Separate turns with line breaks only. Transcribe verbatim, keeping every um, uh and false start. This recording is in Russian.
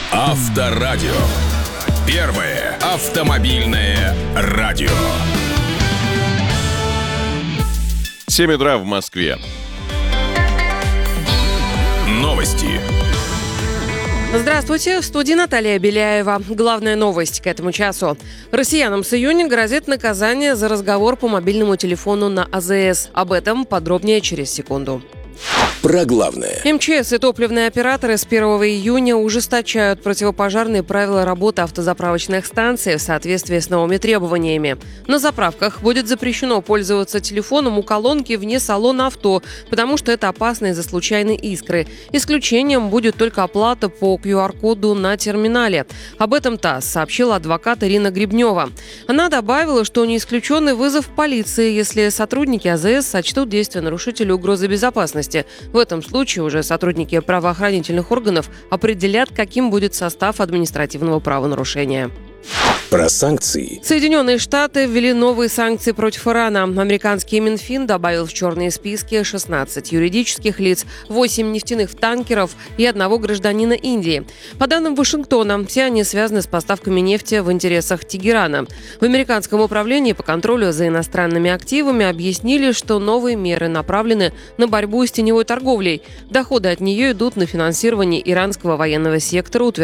Авторадио. Первое автомобильное радио.
семь утра в Москве.
Новости.
Здравствуйте, в студии Наталья Беляева. Главная новость к этому часу. Россиянам с июня грозит наказание за разговор по мобильному телефону на А Зэ Эс. Об этом подробнее через секунду.
Про главное.
Эм Че Эс и топливные операторы с первого июня ужесточают противопожарные правила работы автозаправочных станций в соответствии с новыми требованиями. На заправках будет запрещено пользоваться телефоном у колонки вне салона авто, потому что это опасно из-за случайной искры. Исключением будет только оплата по ку ар коду на терминале. Об этом ТАСС сообщила адвокат Ирина Гребнева. Она добавила, что не исключен и вызов полиции, если сотрудники А Зэ Эс сочтут действия нарушителя угрозой безопасности. В этом случае уже сотрудники правоохранительных органов определят, каким будет состав административного правонарушения.
Про санкции.
Соединенные Штаты ввели новые санкции против Ирана. Американский Минфин добавил в черные списки шестнадцать юридических лиц, восемь нефтяных танкеров и одного гражданина Индии. По данным Вашингтона, все они связаны с поставками нефти в интересах Тегерана. В американском управлении по контролю за иностранными активами объяснили, что новые меры направлены на борьбу с теневой торговлей. Доходы от нее идут на финансирование иранского военного сектора, утверждают